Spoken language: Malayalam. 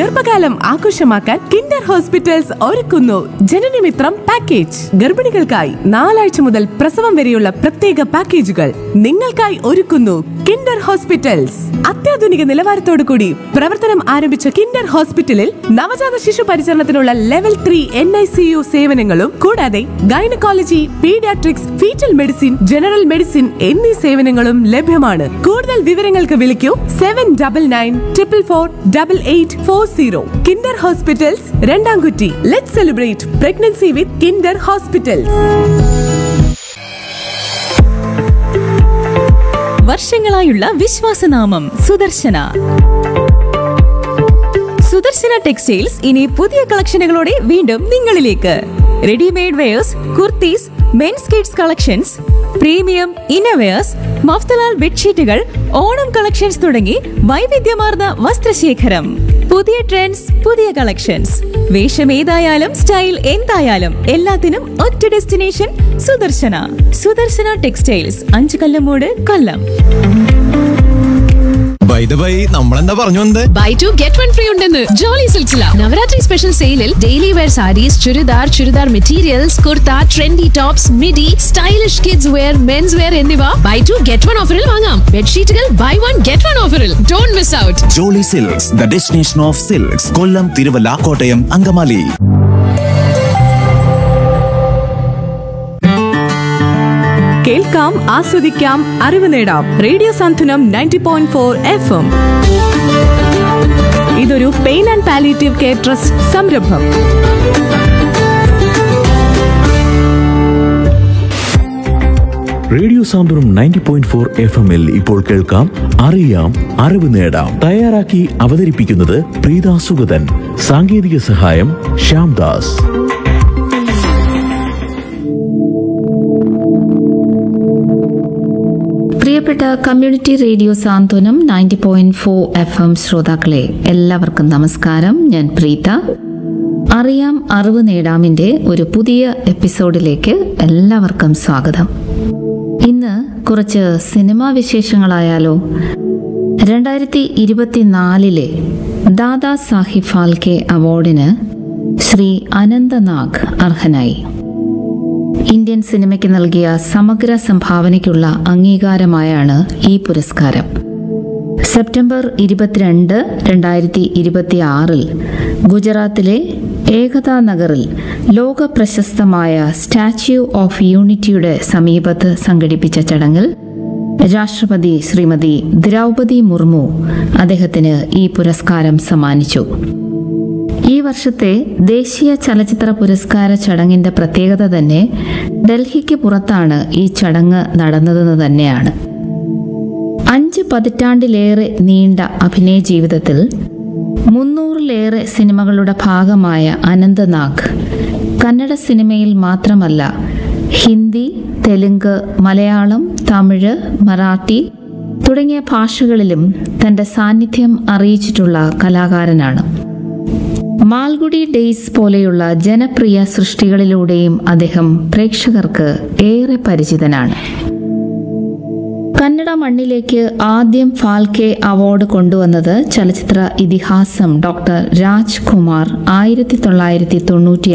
ഗർഭകാലം ആഘോഷമാക്കാൻ കിൻഡർ ഹോസ്പിറ്റൽസ് ഒരുക്കുന്നു ജനനമിത്രം പാക്കേജ്. ഗർഭിണികൾക്കായി 4 ആഴ്ച മുതൽ പ്രസവം വരെയുള്ള പ്രത്യേക പാക്കേജുകൾ നിങ്ങൾക്കായി ഒരുക്കുന്നു കിൻഡർ ഹോസ്പിറ്റൽസ്. അത്യാധുനിക നിലവാരത്തോടു കൂടി പ്രവർത്തനം ആരംഭിച്ച കിൻഡർ ഹോസ്പിറ്റലിൽ നവജാത ശിശു പരിചരണത്തിനുള്ള ലെവൽ 3 NICU സേവനങ്ങളും കൂടാതെ gynaecology, paediatrics, fetal medicine, general medicine എന്നീ സേവനങ്ങളും ലഭ്യമാണ്. കൂടുതൽ വിവരങ്ങൾക്ക് വിളിക്കൂ 7994448840. Kinder hospitals, രണ്ടാംകുറ്റി. Let's celebrate pregnancy with Kinder hospitals. വർഷങ്ങളായുള്ള വിശ്വാസനാമം Sudarshana. Sudarshana textiles ഇനി പുതിയ കളക്ഷനുകളോടെ വീണ്ടും നിങ്ങളിലേക്ക്. Readymade wears, kurtis, men's kids collections, premium innerwears, Mafatlal ബെഡ്ഷീറ്റുകൾ, Onam collections തുടങ്ങി വൈവിധ്യമാർന്ന വസ്ത്രശേഖരം. പുതിയ ട്രെൻഡ്സ്, പുതിയ കളക്ഷൻസ്. വേഷം ഏതായാലും സ്റ്റൈൽ എന്തായാലും എല്ലാത്തിനും ഒറ്റ ഡെസ്റ്റിനേഷൻ സുദർശന. സുദർശന ടെക്സ്റ്റൈൽസ്, 5 കല്ലമൂട്, കൊല്ലം. നമ്മളെന്താ പറഞ്ഞു വന്നത്? ബൈ 2 get 1 ഫ്രീ ഉണ്ടെന്ന് ജോളി സിൽസില. നവരാത്രി സ്പെഷ്യൽ സെയിലിൽ daily wear saris, churidar materials, kurta, trendy tops, midi, stylish kids wear, men's wear എന്നിവ ബൈ 2 get 1 ഓഫറിൽ വാങ്ങാം. ബെഡ്ഷീറ്റുകൾ ബൈ 1 get 1 ഓഫറിൽ. Don't miss out. Jolly silks, the destination of silks. കൊല്ലം, തിരുവല്ല, കോട്ടയം, അങ്കമാലി. കേൾക്കാം, ആസ്വദിക്കാം, അറിവ് നേടാം. റേഡിയോ സാന്ത്വനം 90.4 FM. ഇതൊരു pain and palliative care trust സംരംഭം. റേഡിയോ സാന്ത്വനം 90.4 FM-ൽ ഇപ്പോൾ കേൾക്കാം അറിയാം, അറിവ് നേടാം. തയ്യാറാക്കി അവതരിപ്പിക്കുന്നത് പ്രീത സുഗതൻ. സാങ്കേതിക സഹായം ശ്യാംദാസ്. പ്രിയപ്പെട്ട കമ്മ്യൂണിറ്റി റേഡിയോ സാന്ത്വനം 90.4 FM ശ്രോതാക്കളെ, എല്ലാവർക്കും നമസ്കാരം. ഞാൻ പ്രീത. അറിയാം, അറിവ് നേടാമിന്റെ ഒരു പുതിയ എപ്പിസോഡിലേക്ക് എല്ലാവർക്കും സ്വാഗതം. ഇന്ന് കുറച്ച് സിനിമാ വിശേഷങ്ങളായാലോ. 2024 ദാദാ സാഹിബ് ഫാൽക്കെ അവാർഡിന് ശ്രീ അനന്തനാഗ് അർഹനായി. ഇന്ത്യൻ സിനിമയ്ക്ക് നൽകിയ സമഗ്ര സംഭാവനയ്ക്കുള്ള അംഗീകാരമായാണ് ഈ പുരസ്കാരം. സെപ്റ്റംബർ 22, 2026 ഗുജറാത്തിലെ ഏകതാ നഗറിൽ ലോക പ്രശസ്തമായ സ്റ്റാച്യു ഓഫ് യൂണിറ്റിയുടെ സമീപത്ത് സംഘടിപ്പിച്ച ചടങ്ങിൽ രാഷ്ട്രപതി ശ്രീമതി ദ്രൗപദി മുർമു അദ്ദേഹത്തിന് ഈ പുരസ്കാരം സമ്മാനിച്ചു. ഈ വർഷത്തെ ദേശീയ ചലച്ചിത്ര പുരസ്കാര ചടങ്ങിന്റെ പ്രത്യേകത തന്നെ ഡൽഹിക്ക് പുറത്താണ് ഈ ചടങ്ങ് നടന്നതെന്ന് തന്നെയാണ്. 5 പതിറ്റാണ്ടിലേറെ നീണ്ട അഭിനയ ജീവിതത്തിൽ 300-ലേറെ സിനിമകളുടെ ഭാഗമായ അനന്തനാഗ് കന്നഡ സിനിമയിൽ മാത്രമല്ല ഹിന്ദി, തെലുങ്ക്, മലയാളം, തമിഴ്, മറാഠി തുടങ്ങിയ ഭാഷകളിലും തന്റെ സാന്നിധ്യം അറിയിച്ചിട്ടുള്ള കലാകാരനാണ്. മാൽഗുഡി ഡേയ്സ് പോലെയുള്ള ജനപ്രിയ സൃഷ്ടികളിലൂടെയും അദ്ദേഹം പ്രേക്ഷകർക്ക് ഏറെ പരിചിതനാണ്. കന്നഡ മണ്ണിലേക്ക് ആദ്യം ഫാൽക്കെ അവാർഡ് കൊണ്ടുവന്നത് ചലച്ചിത്ര ഇതിഹാസം ഡോക്ടർ രാജ്കുമാർ 1995